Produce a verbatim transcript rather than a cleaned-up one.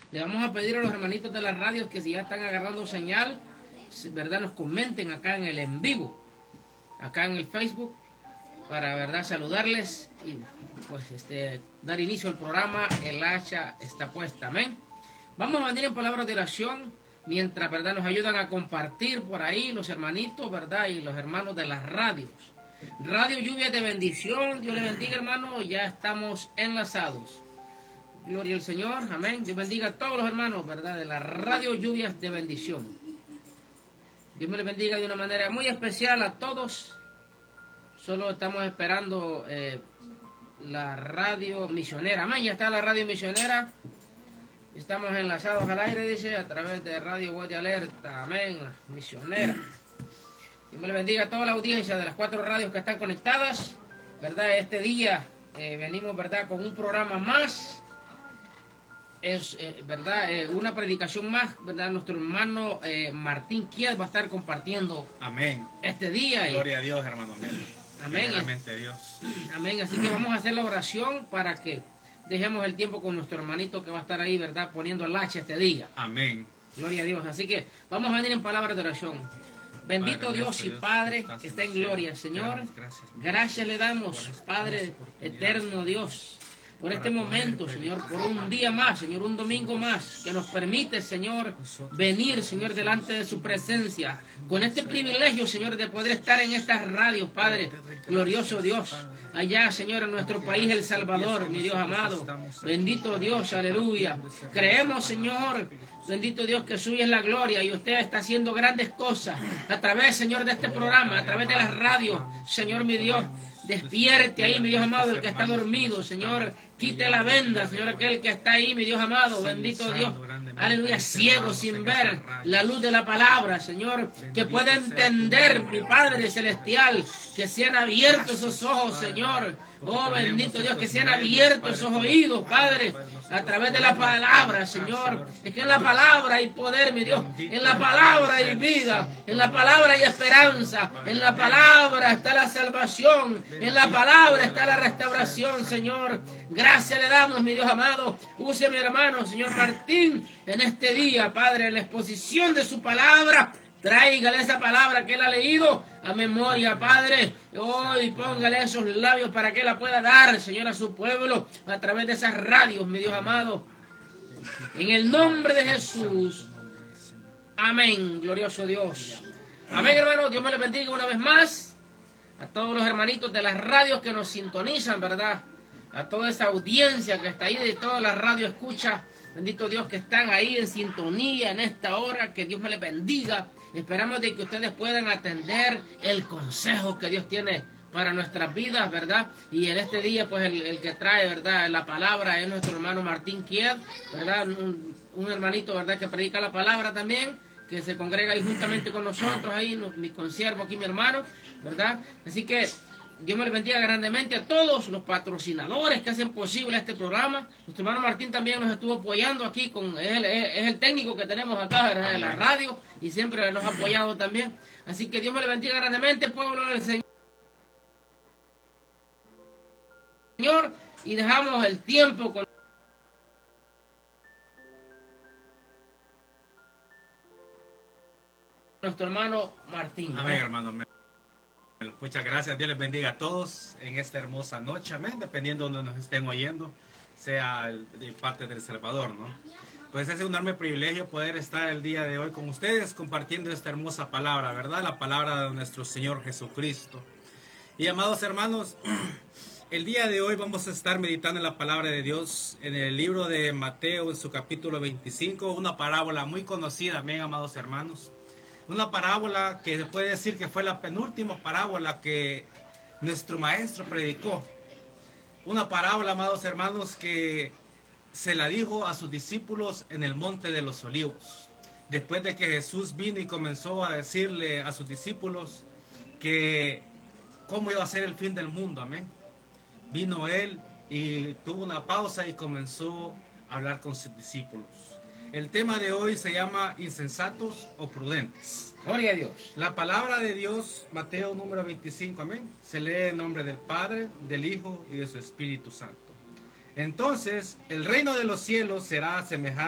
Le vamos a pedir a los hermanitos de las radios que si ya están agarrando señal, ¿verdad? Nos comenten acá en el en vivo, acá en el Facebook, para, ¿verdad?, saludarles y pues este, dar inicio al programa. El hacha está puesta, amén. Vamos a venir en palabras de oración, mientras, ¿verdad?, nos ayudan a compartir por ahí los hermanitos, ¿verdad?, y los hermanos de las radios. Radio Lluvia de Bendición, Dios les bendiga, hermano, ya estamos enlazados. Gloria al Señor, amén. Dios bendiga a todos los hermanos, ¿verdad?, de la Radio Lluvias de Bendición. Dios me les bendiga de una manera muy especial a todos. Solo estamos esperando eh, la radio misionera. Amén, ya está la radio misionera. Estamos enlazados al aire, dice, a través de Radio Voz de Alerta. Amén, misionera. Dios me les bendiga a toda la audiencia de las cuatro radios que están conectadas. ¿Verdad? Este día eh, venimos, ¿verdad?, con un programa más. Es, eh, ¿verdad?, eh, una predicación más, ¿verdad? Nuestro hermano eh, Martín Kiel va a estar compartiendo. Amén. Este día. Gloria y, a Dios, hermano. Amén. Amén. Dios. Amén. Así que vamos a hacer la oración para que dejemos el tiempo con nuestro hermanito que va a estar ahí, ¿verdad?, poniendo el hacha este día. Amén. Gloria a Dios. Así que vamos a venir en palabras de oración. Bendito Padre, Dios y Padre que está en gloria, Señor. Gracias, gracias le damos, Padre eterno Dios, por este momento, Señor, por un día más, Señor, un domingo más, que nos permite, Señor, venir, Señor, delante de su presencia, con este privilegio, Señor, de poder estar en estas radios, Padre, glorioso Dios, allá, Señor, en nuestro país, El Salvador, mi Dios amado, bendito Dios, aleluya. Creemos, Señor, bendito Dios, que suya es la gloria y usted está haciendo grandes cosas a través, Señor, de este programa, a través de las radios, Señor, mi Dios. Despierte ahí, mi Dios amado, el que está dormido, Señor. Quite la venda, Señor, aquel que está ahí, mi Dios amado, bendito Dios. Aleluya, ciego sin ver la luz de la palabra, Señor. Que pueda entender, mi Padre Celestial, que sean abiertos esos ojos, Señor. Oh, bendito Dios, que sean abiertos esos oídos, Padre, a través de la palabra, Señor. Es que en la palabra hay poder, mi Dios. En la palabra hay vida. En la palabra hay esperanza. En la palabra está la salvación. En la palabra está la restauración, Señor. Gracias le damos, mi Dios amado. Use mi hermano, Señor Martín, en este día, Padre, en la exposición de su palabra. Tráigale esa palabra que él ha leído a memoria, Padre. Hoy póngale esos labios para que la pueda dar, Señor, a su pueblo a través de esas radios, mi Dios amado. En el nombre de Jesús. Amén, glorioso Dios. Amén, hermano. Dios me le bendiga una vez más. A todos los hermanitos de las radios que nos sintonizan, ¿verdad? A toda esa audiencia que está ahí de todas las radios escucha. Bendito Dios, que están ahí en sintonía en esta hora. Que Dios me les bendiga. Esperamos de que ustedes puedan atender el consejo que Dios tiene para nuestras vidas, ¿verdad? Y en este día, pues, el, el que trae, ¿verdad?, la palabra es nuestro hermano Martín Kiel, ¿verdad? Un, un hermanito, ¿verdad?, que predica la palabra también, que se congrega ahí juntamente con nosotros, ahí, mi consiervo aquí, mi hermano, ¿verdad? Así que Dios me les bendiga grandemente a todos los patrocinadores que hacen posible este programa. Nuestro hermano Martín también nos estuvo apoyando aquí, con él, es, es el técnico que tenemos acá, ¿verdad?, en la radio, y siempre nos ha apoyado también. Así que Dios me les bendiga grandemente, pueblo del Señor. Señor, y dejamos el tiempo con nuestro hermano Martín. Amén, hermano. Muchas gracias. Dios les bendiga a todos en esta hermosa noche. Amén. Dependiendo de donde nos estén oyendo, sea de parte del Salvador, ¿no? Pues es un enorme privilegio poder estar el día de hoy con ustedes compartiendo esta hermosa palabra, ¿verdad? La palabra de nuestro Señor Jesucristo. Y amados hermanos, el día de hoy vamos a estar meditando en la palabra de Dios en el libro de Mateo, en su capítulo veinticinco, una parábola muy conocida, amén, amados hermanos. Una parábola que se puede decir que fue la penúltima parábola que nuestro maestro predicó. Una parábola, amados hermanos, que se la dijo a sus discípulos en el Monte de los Olivos. Después de que Jesús vino y comenzó a decirle a sus discípulos que cómo iba a ser el fin del mundo, amén. Vino él y tuvo una pausa y comenzó a hablar con sus discípulos. El tema de hoy se llama insensatos o prudentes. Gloria a Dios. La palabra de Dios, Mateo número veinticinco, amén, se lee en nombre del Padre, del Hijo y de su Espíritu Santo. Entonces, el reino de los cielos será semejante